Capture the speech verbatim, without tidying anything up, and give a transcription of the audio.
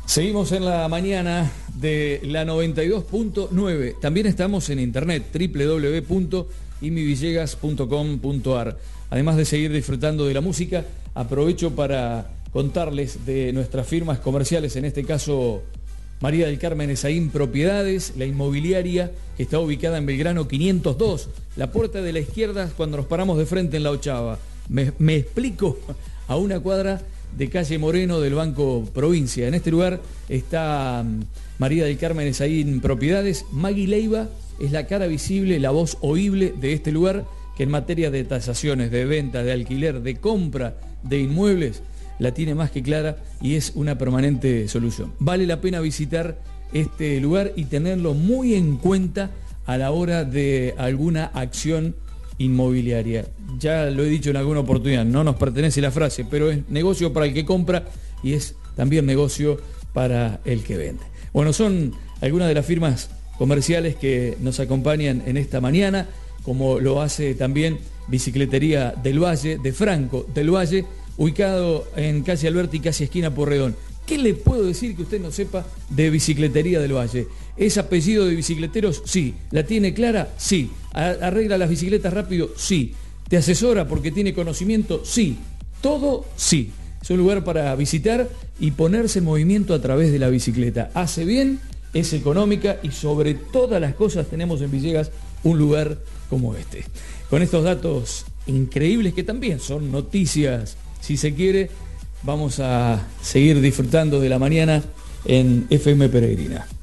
Seguimos en la mañana de la noventa y dos punto nueve. También estamos en internet, doble u doble u doble u punto imi villegas punto com punto a r. Además de seguir disfrutando de la música, aprovecho para contarles de nuestras firmas comerciales, en este caso María del Carmen Esaín Propiedades, la inmobiliaria que está ubicada en Belgrano quinientos dos, la puerta de la izquierda cuando nos paramos de frente en la Ochava. Me, me explico, a una cuadra de calle Moreno del Banco Provincia. En este lugar está María del Carmen Esaín Propiedades. Maggie Leiva es la cara visible, la voz oíble de este lugar, que en materia de tasaciones, de venta, de alquiler, de compra de inmuebles, la tiene más que clara y es una permanente solución. Vale la pena visitar este lugar y tenerlo muy en cuenta a la hora de alguna acción inmobiliaria. Ya lo he dicho en alguna oportunidad, no nos pertenece la frase, pero es negocio para el que compra y es también negocio para el que vende. Bueno, son algunas de las firmas comerciales que nos acompañan en esta mañana, como lo hace también Bicicletería del Valle, de Franco del Valle, ubicado en calle Alberti, casi esquina Porredón. ¿Qué le puedo decir que usted no sepa de Bicicletería del Valle? ¿Es apellido de bicicleteros? Sí. ¿La tiene clara? Sí. ¿Arregla las bicicletas rápido? Sí. ¿Te asesora porque tiene conocimiento? Sí. Todo sí. Es un lugar para visitar y ponerse en movimiento a través de la bicicleta. Hace bien, es económica y sobre todas las cosas tenemos en Villegas un lugar como este. Con estos datos increíbles que también son noticias, si se quiere, vamos a seguir disfrutando de la mañana en F M Peregrina.